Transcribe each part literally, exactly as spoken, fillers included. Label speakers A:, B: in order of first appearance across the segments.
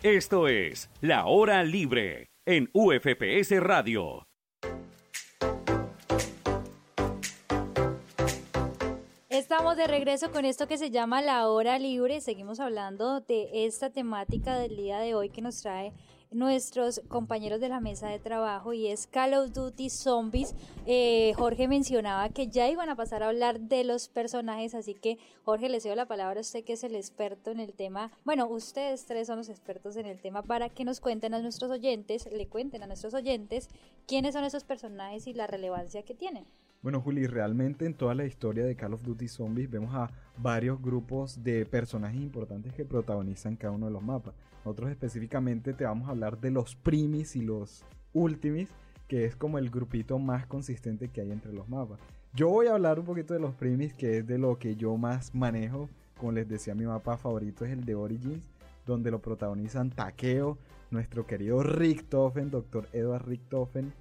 A: Esto es La Hora Libre en U F P S Radio.
B: Estamos de regreso con esto que se llama La Hora Libre. Seguimos hablando de esta temática del día de hoy que nos trae nuestros compañeros de la mesa de trabajo y es Call of Duty Zombies. Eh, Jorge mencionaba que ya iban a pasar a hablar de los personajes, así que Jorge, le cedo la palabra a usted que es el experto en el tema. Bueno, ustedes tres son los expertos en el tema para que nos cuenten a nuestros oyentes, le cuenten a nuestros oyentes quiénes son esos personajes y la relevancia que tienen.
C: Bueno, Juli, realmente en toda la historia de Call of Duty Zombies vemos a varios grupos de personajes importantes que protagonizan cada uno de los mapas. Nosotros específicamente te vamos a hablar de los primis y los ultimis, que es como el grupito más consistente que hay entre los mapas. Yo voy a hablar un poquito de los primis, que es de lo que yo más manejo. Como les decía, mi mapa favorito es el de Origins, donde lo protagonizan Takeo, nuestro querido Richtofen, doctor Edward Richtofen,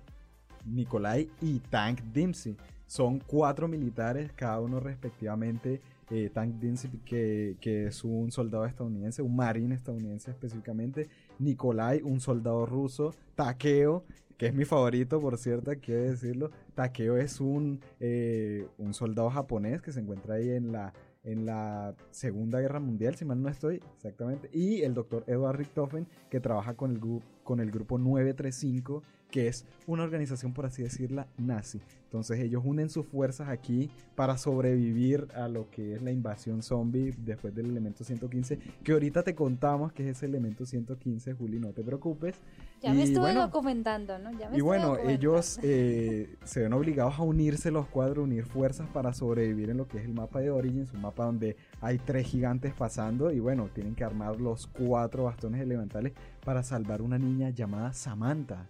C: Nikolai y Tank Dempsey. Son cuatro militares, cada uno respectivamente. eh, Tank Dempsey, que, que es un soldado estadounidense, un marine estadounidense específicamente. Nikolai, un soldado ruso. Takeo, que es mi favorito, por cierto, quiero decirlo. Takeo es un, eh, un soldado japonés que se encuentra ahí en la, en la Segunda Guerra Mundial, si mal no estoy, exactamente. Y el doctor Edward Richtofen, que trabaja con el, gru- con el grupo nueve tres cinco, que es una organización, por así decirla, nazi. Entonces ellos unen sus fuerzas aquí para sobrevivir a lo que es la invasión zombie después del elemento ciento quince, que ahorita te contamos que es ese elemento ciento quince, Juli, no te preocupes.
B: Ya
C: y
B: me estuve
C: bueno,
B: documentando, ¿no? Ya me
C: y
B: estuve
C: bueno,
B: documentando.
C: ellos eh, se ven obligados a unirse los cuadros, unir fuerzas para sobrevivir en lo que es el mapa de Origins, un mapa donde hay tres gigantes pasando y bueno, tienen que armar los cuatro bastones elementales para salvar una niña llamada Samantha.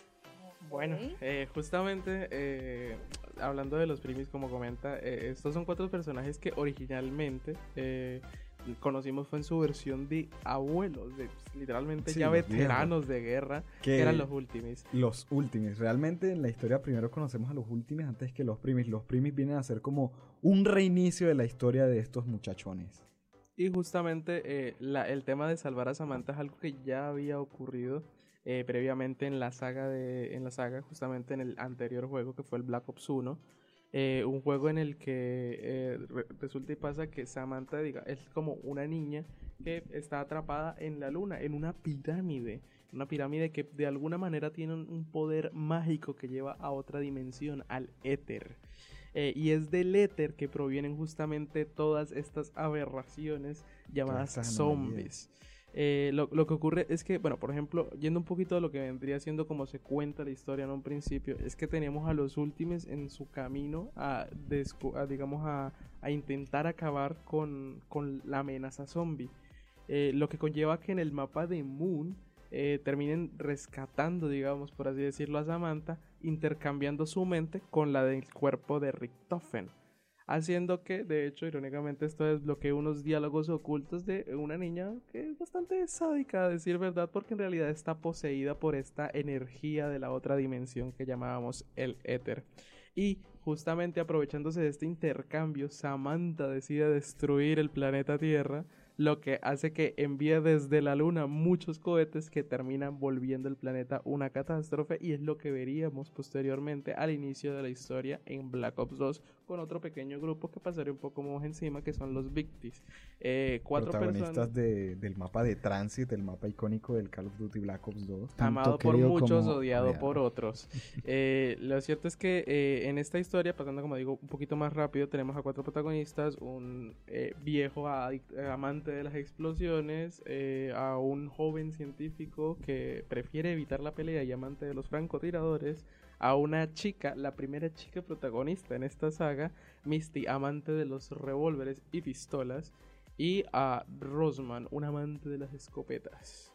D: Bueno, eh, justamente eh, hablando de los primis, como comenta, eh, estos son cuatro personajes que originalmente eh, conocimos fue en su versión de abuelos, de pues, literalmente
C: Sí,
D: ya
C: los
D: veteranos de guerra, que
C: Que
D: eran los últimos.
C: Los Ultimis, realmente en la historia primero conocemos a los Ultimis antes que los Primis. Los Primis vienen a ser como un reinicio de la historia de estos muchachones.
D: Y justamente eh, la, el tema de salvar a Samantha es algo que ya había ocurrido eh, previamente en la saga de en la saga justamente en el anterior juego que fue el Black Ops uno. Eh, un juego en el que eh, re- resulta y pasa que Samantha diga, es como una niña que está atrapada en la luna, en una pirámide, una pirámide que de alguna manera tiene un, un poder mágico que lleva a otra dimensión, al éter. Eh, y es del éter que provienen justamente todas estas aberraciones llamadas
C: Todas estas
D: zombies. Eh, lo, lo que ocurre es que, bueno, por ejemplo, yendo un poquito a lo que vendría siendo como se cuenta la historia en un principio, es que teníamos a los últimos en su camino a, descu- a digamos, a, a intentar acabar con, con la amenaza zombie. Eh, lo que conlleva que en el mapa de Moon eh, terminen rescatando, digamos, por así decirlo, a Samantha, intercambiando su mente con la del cuerpo de Richtofen. Haciendo que, de hecho, irónicamente, esto desbloquea unos diálogos ocultos de una niña que es bastante sádica, a decir verdad, porque en realidad está poseída por esta energía de la otra dimensión que llamábamos el éter. Y justamente aprovechándose de este intercambio, Samantha decide destruir el planeta Tierra, lo que hace que envíe desde la luna muchos cohetes que terminan volviendo el planeta una catástrofe, y es lo que veríamos posteriormente al inicio de la historia en Black Ops dos con otro pequeño grupo que pasaré un poco más encima, que son los Victis. Eh, cuatro
C: Protagonistas
D: personas
C: de, del mapa de Transit, el mapa icónico del Call of Duty Black Ops dos.
D: amado
E: Tanto
D: por
E: querido
D: muchos,
E: como
D: odiado
E: odiado.
D: por otros. Eh, lo cierto es que eh, en esta historia, pasando como digo un poquito más rápido, tenemos a cuatro protagonistas, un eh, viejo adic- eh, amante de las explosiones, eh, a un joven científico que prefiere evitar la pelea y amante de los francotiradores, a una chica, la primera chica protagonista en esta saga, Misty, amante de los revólveres y pistolas, y a Rosman, un amante de las escopetas.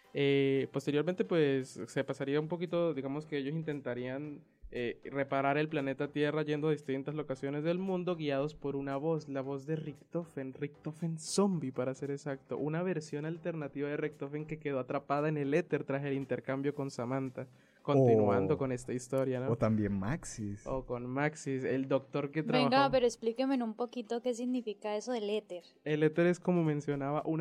D: Eh, posteriormente pues se pasaría un poquito, digamos que ellos intentarían eh, reparar el planeta Tierra yendo a distintas locaciones del mundo guiados por una voz, la voz de Richtofen, Richtofen Zombie para ser exacto, una versión alternativa de Richtofen que quedó atrapada en el éter tras el intercambio con Samantha, continuando
C: O-
D: con esta historia, ¿no?
C: O también Maxis.
D: O con Maxis, el doctor que trabajó.
B: Venga, pero explíqueme un poquito qué significa eso del éter.
D: El éter es, como mencionaba, una